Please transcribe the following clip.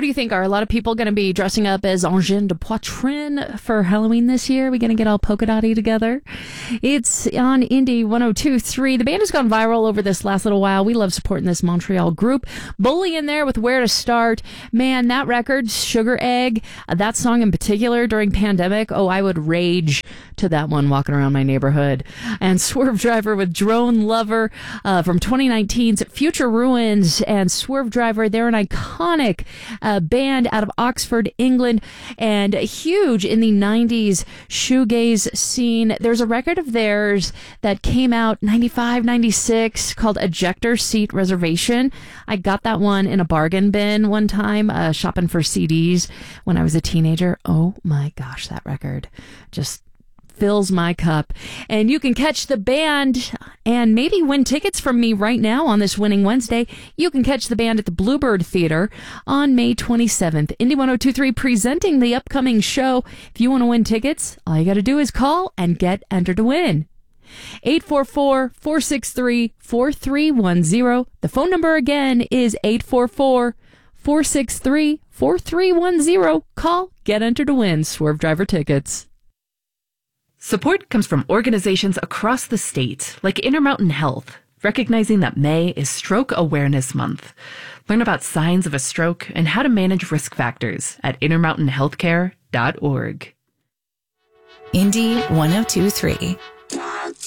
do you think? Are a lot of people going to be dressing up as Angine de Poitrine for Halloween this year? Are we going to get all polka dotty together? It's on Indie 102.3. The band has gone viral over this last little while. We love supporting this Montreal group. Bully in there with Where to Start. Man, that record, Sugar Egg, that song in particular during pandemic, I would rage to that one walking around my neighborhood. And Swerve Driver with Drone Lover from 2019's Future Ruins. And Swerve Driver, they're an iconic band out of Oxford, England, and huge in the 90s shoegaze scene. There's a record of theirs that came out 95, 96 called Ejector Seat Reservation. I got that one in a bargain bin one time, shopping for CDs when I was a teenager. Oh my gosh, that record just fills my cup. And you can catch the band and maybe win tickets from me right now on this Winning Wednesday. You can catch the band at the Bluebird Theater on May 27th. Indie 102.3 presenting the upcoming show. If you want to win tickets, all you got to do is call and get entered to win. 844-463-4310. The phone number again is 844-463-4310. Call, get entered to win Swerve Driver tickets. Support comes from organizations across the state, like Intermountain Health, recognizing that May is Stroke Awareness Month. Learn about signs of a stroke and how to manage risk factors at intermountainhealthcare.org. Indie 102.3.